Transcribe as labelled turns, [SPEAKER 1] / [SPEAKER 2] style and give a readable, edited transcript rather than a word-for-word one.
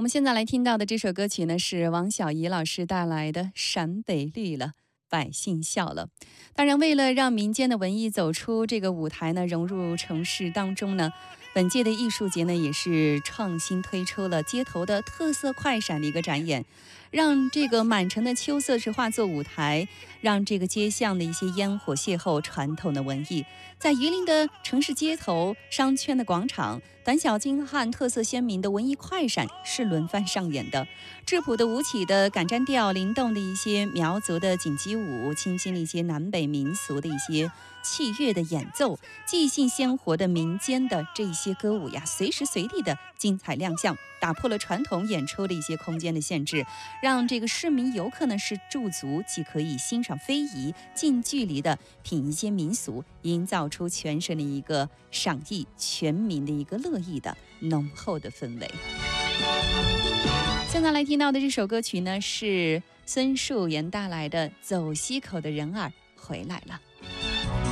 [SPEAKER 1] 们现在来听到的这首歌曲呢，是王小怡老师带来的《陕北绿了，百姓笑了》。当然，为了让民间的文艺走出这个舞台呢，融入城市当中呢，本届的艺术节呢，也是创新推出了街头的特色快闪的一个展演，让这个满城的秋色是化作舞台，让这个街巷的一些烟火邂逅传统的文艺。在榆林的城市街头、商圈的广场，短小精悍、特色鲜明的文艺快闪是轮番上演的。质朴的舞起的赶毡调，灵动的一些苗族的锦鸡舞，清新的一些南北民俗的一些器乐的演奏，即兴鲜活的民间的这些歌舞呀，随时随地的精彩亮相，打破了传统演出的一些空间的限制，让这个市民游客呢是驻足既可以欣赏非遗，近距离的品一些民俗，营造出全省的一个赏艺全民的一个乐意的浓厚的氛围。现在来听到的这首歌曲呢，是孙树妍带来的《走西口的人儿回来了》。